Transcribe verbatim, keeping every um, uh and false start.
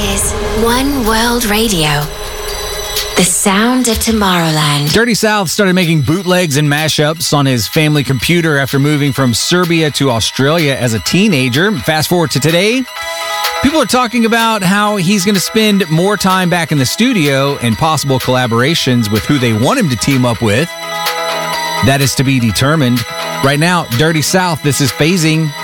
is One World Radio. The sound of Tomorrowland. Dirty South started making bootlegs and mashups on his family computer after moving from Serbia to Australia as a teenager. Fast forward to today, people are talking about how he's going to spend more time back in the studio and possible collaborations with who they want him to team up with. That is to be determined. Right now, Dirty South, this is Phasing.